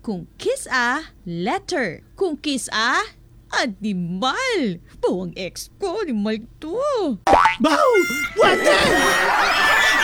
Kung kiss letter. Kung kiss animal. Bawang ex ko, animal to. Baw! Wala!